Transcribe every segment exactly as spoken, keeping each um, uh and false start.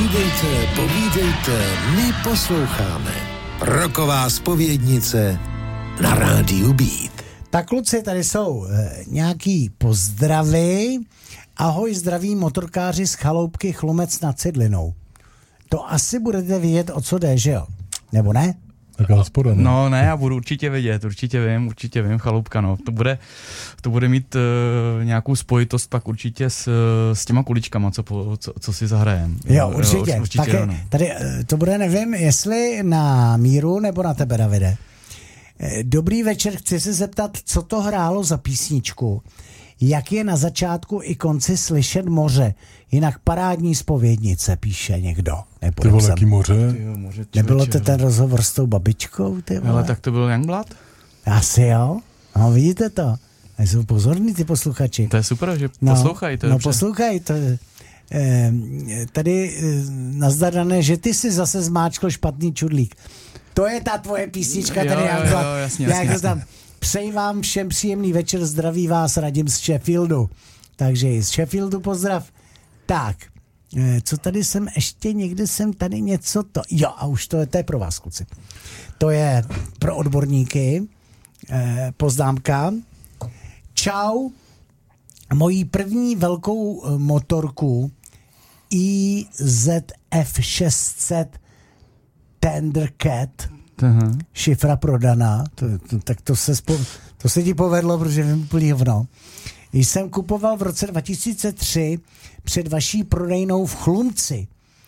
Povídejte, povídejte, my posloucháme. Roková zpovědnice na rádiu Beat. Tak kluci, tady jsou e, nějaký pozdravy. Ahoj, zdraví motorkáři z chaloupky Chlumec nad Cidlinou. To asi budete vědět, o co jde, že jo? Nebo ne? Taká hospoda, ne? No ne, já budu určitě vědět, určitě vím, určitě vím, chaloupka, no. To bude, to bude mít uh, nějakou spojitost pak určitě s, s těma kuličkama, co, po, co, co si zahrajem. Jo, určitě. Jo, určitě tak no. Tady to bude, nevím, jestli na Míru nebo na tebe, Davide. Dobrý večer, chci se zeptat, co to hrálo za písničku. Jak je na začátku i konci slyšet moře? Jinak parádní zpovědnice, píše někdo. Ty vole, jaký moře? Tyjo, moře Nebylo to ten rozhovor s tou babičkou? Ty vole? Ale tak to byl Youngblood? Asi jo. No vidíte to. A jsou pozorní ty posluchači. To je super, že no, poslouchají. To je no dobře. poslouchají. To, eh, tady eh, nazdadané, že ty si zase zmáčkl špatný čudlík. To je ta tvoje písnička, tady Youngblood. Jo, jo, jasně, Jak jasně, to tam... Přeji vám všem příjemný večer, zdraví vás, Radim z Sheffieldu. Takže i z Sheffieldu pozdrav. Tak, co tady jsem, ještě někde jsem tady něco to, jo a už to je, to je pro vás, kluci. To je pro odborníky, eh, poznámka. Čau, mojí první velkou motorku I Z F šest set Thundercat, Aha. šifra prodaná, to, to, tak to se, spo, to se ti povedlo, protože vím úplný hovno. Jsem kupoval v roce dva tisíce tři před vaší prodejnou v Chlumci.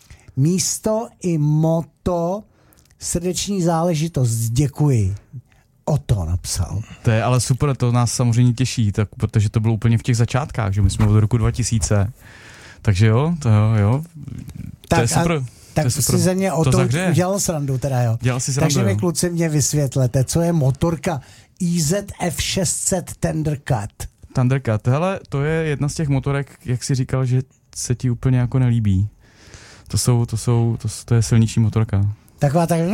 Místo i moto, srdeční záležitost, děkuji. O to napsal. To je ale super, to nás samozřejmě těší, tak, protože to bylo úplně v těch začátkách, že my jsme od roku dva tisíce. Takže jo, to jo, jo. Tak to je super. Tak si ze mě o to, to udělal srandu teda, jo. Dělal si srandu, Takže jo. mi kluci mě vysvětlete, co je motorka I Z F šest set Thundercat. Thundercat, hele, to je jedna z těch motorek, jak jsi říkal, že se ti úplně jako nelíbí. To jsou, to jsou, to, to je silnější motorka. Taková tak,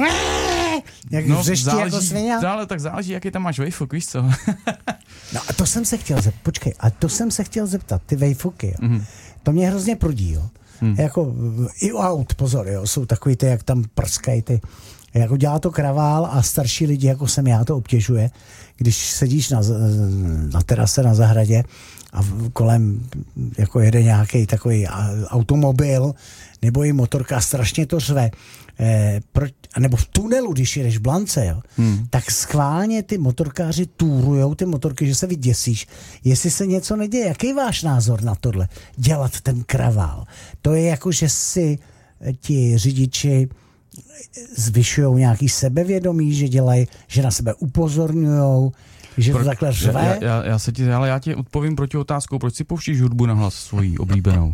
jak no, vřeští záleží, jako svině. Ale tak záleží, jaký tam máš wayfuk, víš co? No a to jsem se chtěl zeptat, počkej, a to jsem se chtěl zeptat, ty wayfuky, jo. Mm-hmm. To mě hrozně prudí, jo. Hmm. Jako i u aut, pozor, jo, jsou takový ty, jak tam prskají ty, jako dělá to kravál a starší lidi, jako jsem já, to obtěžuje, když sedíš na, na terase na zahradě a kolem jako jede nějaký takový automobil nebo i motorka, strašně to řve. Eh, pro, nebo v tunelu, když jedeš v Blance, jo, hmm. tak schválně ty motorkáři túrujou ty motorky, že se vyděsíš, jestli se něco neděje. Jaký je váš názor na tohle? Dělat ten kravál. To je jako, že si ti řidiči zvyšujou nějaký sebevědomí, že dělají, že na sebe upozorňujou, že Pro, to takhle řve. Já, já, já se ti, ale já ti odpovím proti otázkou, proč si pouštíš hudbu na hlas svojí oblíbenou?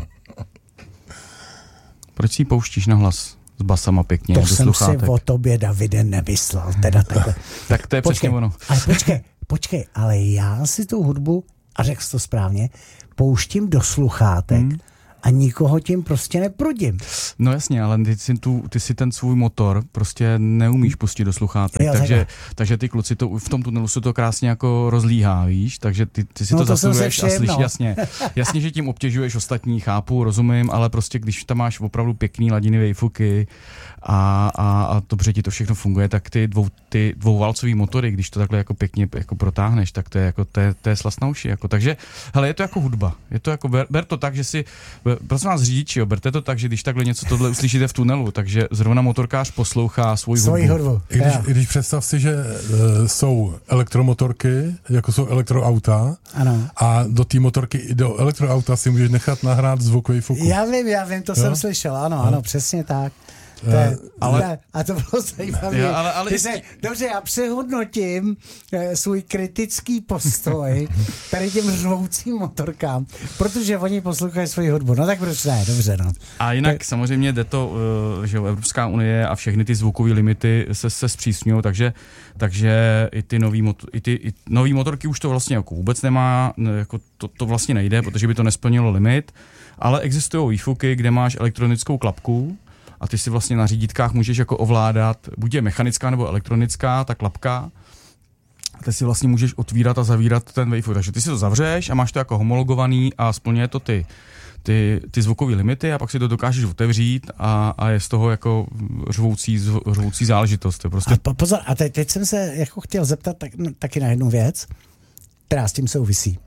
Proč si ji pouštíš na hlas? S basama pěkně. To jsem si o tobě, Davide, nemyslel. Teda takhle. Tak to je počkej, přesně ono. Ale počkej, počkej, ale já si tu hudbu, a řekl jsi to správně, pouštím do sluchátek hmm. a nikoho tím prostě neprudím. No jasně, ale ty si, tu, ty si ten svůj motor prostě neumíš pustit do sluchátek, jo, takže, takže ty kluci to v tom tunelu se to krásně jako rozlíhá, víš, takže ty, ty si no to, to zasuješ a slyšíš, jasně, jasně, že tím obtěžuješ ostatní, chápu, rozumím, ale prostě když tam máš opravdu pěkný ladiny wayfuky a, a, a dobře ti to všechno funguje, tak ty, dvou, ty dvouvalcový motory, když to takhle jako pěkně jako protáhneš, tak to je jako, to je, to je slast na uši, jako, takže, hele, je to jako hudba, je to jako, ber, ber to tak, že si, prosím vás řidiči, jo, berte to tak, že když takhle něco tohle uslyšíte v tunelu, takže zrovna motorkář poslouchá svůj hudbu. hudbu. I když, I když představ si, že uh, jsou elektromotorky, jako jsou elektroauta, ano. A do té motorky, do elektroauta si můžeš nechat nahrát zvuk wayfuku. Já vím, já vím, to jo? jsem slyšel, ano, ano, přesně tak. To je, ale, ne, a to bylo zajímavé. Ja, ale, ale se, dobře, já přehodnotím eh, svůj kritický postoj tady těm řvoucím motorkám, protože oni poslouchají svoji hudbu. No tak proč ne, dobře. No. A jinak tak, samozřejmě jde to, že Evropská unie a všechny ty zvukové limity se, se zpřísňují, takže, takže i ty nový, motor, i ty i nový motorky už to vlastně jako vůbec nemá, jako to, to vlastně nejde, protože by to nesplnilo limit, ale existují výfuky, kde máš elektronickou klapku, a ty si vlastně na řídítkách můžeš jako ovládat, buď je mechanická nebo elektronická, ta klapka, a ty si vlastně můžeš otvírat a zavírat ten wayfuk. Takže ty si to zavřeš a máš to jako homologovaný a splňuje to ty, ty, ty zvukové limity a pak si to dokážeš otevřít a, a je z toho jako řvoucí, řvoucí záležitost. To prostě... A pozor, a teď, teď jsem se jako chtěl zeptat tak, taky na jednu věc, která s tím souvisí.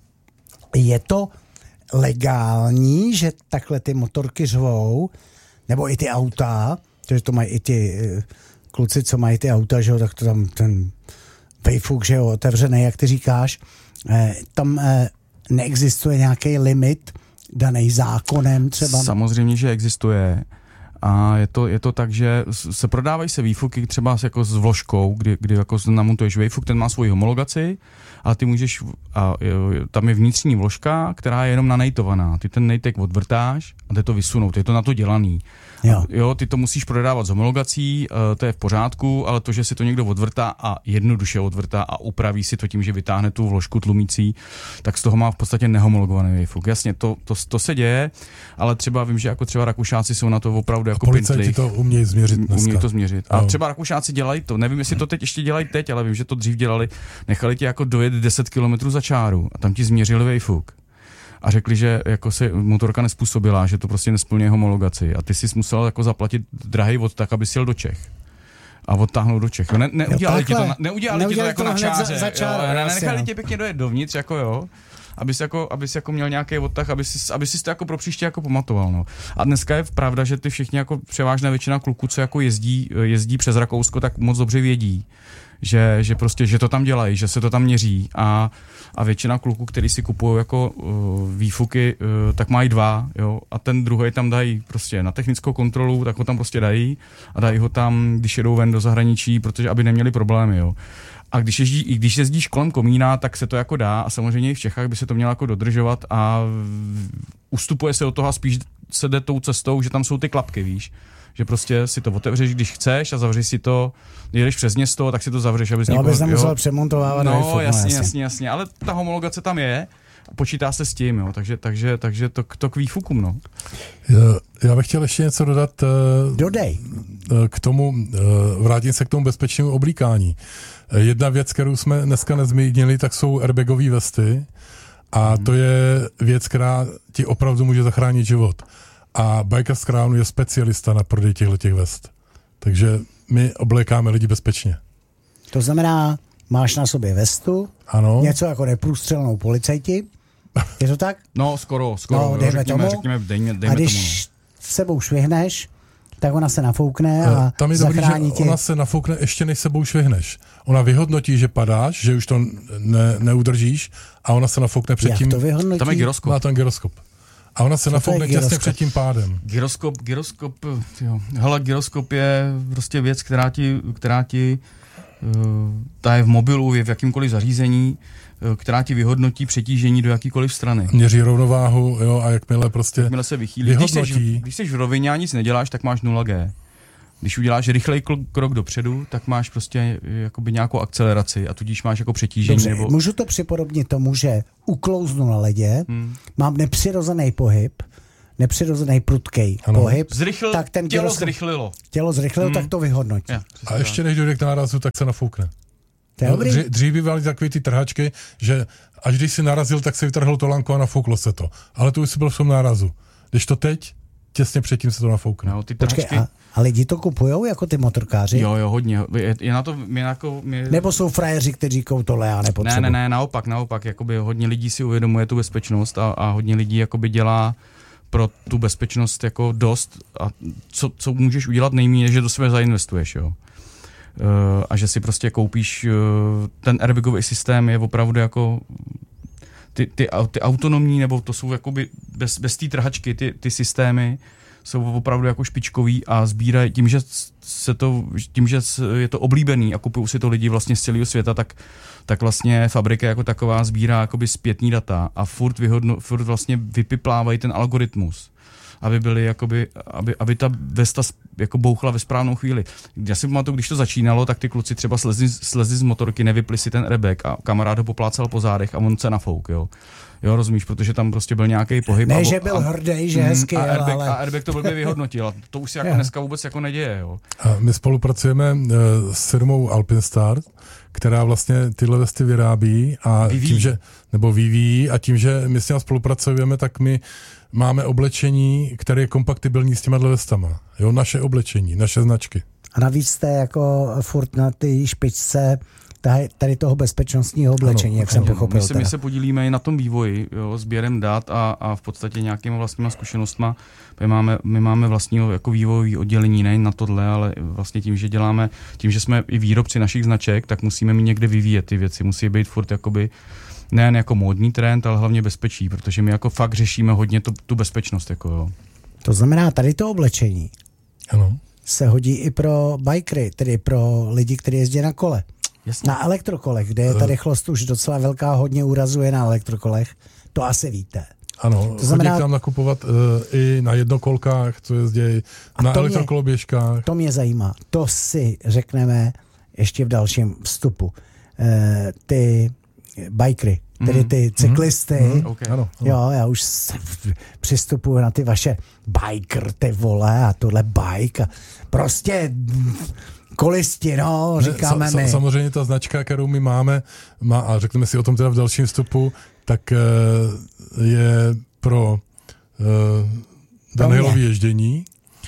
Je to legální, že takhle ty motorky řvou, nebo i ty auta, protože to mají i ty kluci, co mají ty auta, že jo, tak to tam ten vejfuk, že jo, otevřený, jak ty říkáš, eh, tam eh, neexistuje nějaký limit daný zákonem třeba? Samozřejmě, že existuje. A je to, je to tak, že se prodávají se výfuky třeba jako s vložkou, kdy, kdy jako namontuješ výfuk, ten má svoji homologaci, ale ty můžeš, a tam je vnitřní vložka, která je jenom nanejtovaná. Ty ten nejtek odvrtáš a jde to vysunout, je to na to dělaný. Jo. jo, ty to musíš prodávat s homologací, to je v pořádku, ale to, že si to někdo odvrtá a jednoduše odvrtá a upraví si to tím, že vytáhne tu vložku tlumící, tak z toho má v podstatě nehomologovaný výfuk. Jasně, to, to, to se děje, ale třeba vím, že jako třeba Rakušáci jsou na to opravdu jako pintli. Policajti to umějí změřit dneska. Umějí to změřit. A jo. třeba Rakušáci dělají to, nevím, jestli to teď ještě dělají teď, ale vím, že to dřív dělali, nechali tě jako dojet deset kilometrů za čáru a tam ti změřili výfuk. A řekli, že jako se motorka nespůsobila, že to prostě nesplňuje homologaci a ty jsi musel jako zaplatit drahý vod tak, aby si jel do Čech. A odtáhnout do Čech. Ne, neudělali ti to, neudělali ti to jako na čáře. Za, za jo, ne, nechali tě pěkně dojet dovnitř, jako jo. Abys jako, abys jako měl nějaký odtah, aby si, aby si to jako pro příště jako pamatoval. No. A dneska je pravda, že ty všichni jako převážná většina kluků, co jako jezdí, jezdí přes Rakousko, tak moc dobře vědí, že, že prostě, že to tam dělají, že se to tam měří a, a většina kluků, který si kupují jako uh, výfuky, uh, tak mají dva, jo, a ten druhý tam dají prostě na technickou kontrolu, tak ho tam prostě dají a dají ho tam, když jedou ven do zahraničí, protože aby neměli problémy, jo. A když, jezdí, i když jezdíš kolem komína, tak se to jako dá a samozřejmě i v Čechách by se to mělo jako dodržovat a ustupuje se od toho a spíš se jde tou cestou, že tam jsou ty klapky, víš. Že prostě si to otevřeš, když chceš a zavřeš si to, jedeš přes město, tak si to zavřeš, abys no, někoho... abys nemusel přemontovávat. No, no, jasně, jasně, jasně, ale ta homologace tam je a počítá se s tím, jo, takže, takže, takže to, to k výfukům, no. Já bych chtěl ještě něco dodat. Dodej. K tomu, vrátit se k tomu bezpečnému oblíkání. Jedna věc, kterou jsme dneska nezmínili, tak jsou airbagové vesty a to je věc, která ti opravdu může zachránit život. A Bikers Crown je specialista na prodej těchto vest. Takže my oblékáme lidi bezpečně. To znamená, máš na sobě vestu, ano. Něco jako neprůstřelnou policajti, je to tak? No, skoro, skoro. No, dejme řekněme, tomu. Řekněme, dejme, dejme a když tomu, no. s sebou švihneš, tak ona se nafoukne a tam je zachrání dobrý, že tě. Ona se nafoukne ještě než sebou švihneš. Ona vyhodnotí, že padáš, že už to ne, neudržíš a ona se nafoukne předtím. Jak to vyhodnotí? Tam je gyroskop. Má tam gyroskop. A ona se Co nafoukne těsně před tím pádem. Gyroskop, gyroskop, jo. Hele, gyroskop je prostě věc, která ti, která ti uh, ta je v mobilu, je v jakýmkoliv zařízení, uh, která ti vyhodnotí přetížení do jakýkoliv strany. Měří rovnováhu, jo, a jakmile prostě jakmile se vychýlí. Když jsi, když jsi v rovině a nic neděláš, tak máš nula gé. Když uděláš rychlej krok dopředu, tak máš prostě jakoby nějakou akceleraci a tudíž máš jako přetížení. Dobře, nebo... můžu to připodobnit tomu, že uklouznu na ledě, hmm. mám nepřirozený pohyb, nepřirozený prudkej ano. pohyb. Zrychl, tak ten tělo gyroskop, zrychlilo. Tělo zrychlilo, hmm. tak to vyhodnotí. Ja, a ještě než dojde k nárazu, tak se nafoukne. No, dří, dřív bývaly takové ty trhačky, že až když si narazil, tak se vytrhlo to lanko a nafouklo se to. Ale to už si byl v tom nárazu. Když to teď, těsně předtím se to nafoukne. No, ty Počkej, a, a lidi to kupujou jako ty motorkáři? Jo, jo, hodně. Je, je na to, je jako, je... Nebo jsou frajeři, kteří říkou tohle já nepotřebuji? Ne, ne, ne, naopak, naopak. Jakoby hodně lidí si uvědomuje tu bezpečnost a, a hodně lidí jakoby dělá pro tu bezpečnost jako dost a co, co můžeš udělat nejméně, že do sebe zainvestuješ, jo. Uh, a že si prostě koupíš, uh, ten airbagový systém je opravdu jako ty, ty, ty autonomní, nebo to jsou jakoby bez, bez té trhačky, ty, ty systémy jsou opravdu jako špičkový a sbírají, tím, že se to, tím, že je to oblíbený a kupují si to lidi vlastně z celého světa, tak, tak vlastně fabrika jako taková sbírá jakoby zpětný data a furt, vyhodno, furt vlastně vypiplávají ten algoritmus, aby byly jakoby, aby, aby ta vesta jako bouchla ve správnou chvíli. Já si pamatuju, když to začínalo, tak ty kluci třeba slezli, slezli z motorky, nevypli si ten airbag a kamarád ho poplácal po zádech a on se nafouk, jo. Jo, rozumíš, protože tam prostě byl nějaký pohyb. Ne, a, že byl hrdý, že hezky, a airbag, ale... a airbag to blbě vyhodnotil. A to už se jako dneska vůbec jako neděje, jo. A my spolupracujeme uh, s firmou Alpinstar, která vlastně tyhle vesty vyrábí a vyvíjí. tím, že, nebo vyvíjí a tím, že my s ním spolupracujeme, tak my máme oblečení, které je kompatibilní s těma vestama. Jo, naše oblečení, naše značky. A navíc jste jako furt na ty špičce tady toho bezpečnostního oblečení, ano, jak jsem pochopil. My se, my se podílíme i na tom vývoji, jo, sběrem dat a, a v podstatě nějakýma vlastníma zkušenostma. My máme, my máme vlastního jako vývojový oddělení, ne na tohle, ale vlastně tím, že děláme, tím, že jsme i výrobci našich značek, tak musíme mít někde vyvíjet ty věci. Musí být furt jakoby nejen jako módní trend, ale hlavně bezpečí, protože my jako fakt řešíme hodně tu, tu bezpečnost. Jako, jo. To znamená, tady to oblečení ano. se hodí i pro bikery, tedy pro lidi, kteří jezdí na kole. Jasně. Na elektrokolech, kde je ta rychlost už docela velká, hodně urazuje na elektrokolech, to asi víte. Ano, to znamená, chodí k nám nakupovat uh, i na jednokolkách, co jezdí, na elektrokoloběžkách. To mě zajímá, to si řekneme ještě v dalším vstupu. Uh, ty bikery, tedy ty cyklisty, mm, okay. ano, ano. Jo, já už přistupuji na ty vaše biker, ty vole, a tohle bike, a prostě kolisti, no, říkáme ne, sa, my. Samozřejmě ta značka, kterou my máme, má, a řekneme si o tom teda v dalším vstupu, tak uh, je pro uh, Danielovi ježdění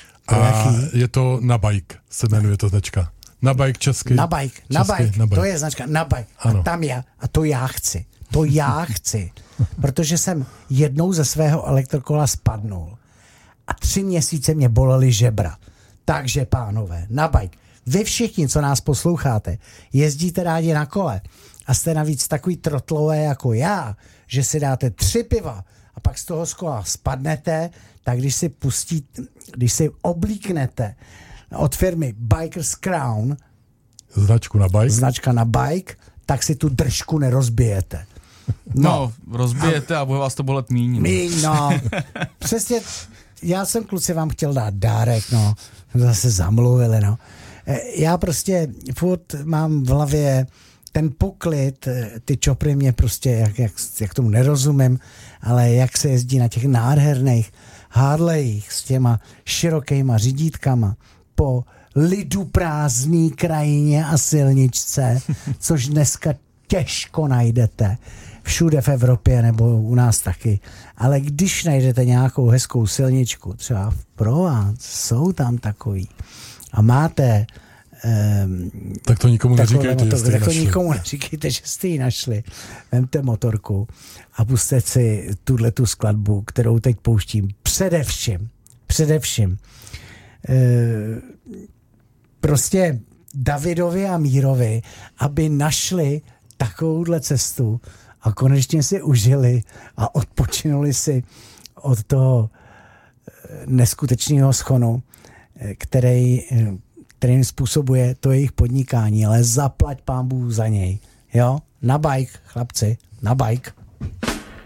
a je to Na bike, se jmenuje ta značka. Na bike česky. Na bike, česky, na bike, na bike. To je značka Na bike. Ano. A tam já, a to já chci. To já chci. Protože jsem jednou ze svého elektrokola spadnul a tři měsíce mě bolely žebra. Takže, pánové, Na bike. Vy všichni, co nás posloucháte, jezdíte rádi na kole a jste navíc takový trotlové jako já, že si dáte tři piva a pak z toho z kola spadnete, tak když si pustíte, když si oblíknete od firmy Bikers Crown značku Na bike, značka Na bike, tak si tu držku nerozbijete. No, no rozbijete a, a bude vás to bolet míň. Míň, no. Přesně, já jsem, kluci, vám chtěl dát dárek, no. Zase zamluvili, no. Já prostě furt mám v hlavě ten poklid, ty čopry mě prostě, jak, jak, jak tomu nerozumím, ale jak se jezdí na těch nádherných Harleyích s těma širokýma řidítkama po lidu prázdný krajině a silničce, což dneska těžko najdete všude v Evropě nebo u nás taky. Ale když najdete nějakou hezkou silničku, třeba v Provence, jsou tam takový, a máte um, tak to nikomu neříkejte, motor, že jste tak to našli. nikomu neříkejte, že jste ji našli. Vemte motorku a pusťte si tuhletu skladbu, kterou teď pouštím. Především, především e, prostě Davidovi a Mírovi, aby našli takovouhle cestu a konečně si užili a odpočinuli si od toho neskutečného schonu, který, který jim způsobuje to jejich podnikání, ale zaplať pán Bůh za něj. Jo? Na bike, chlapci, na bike.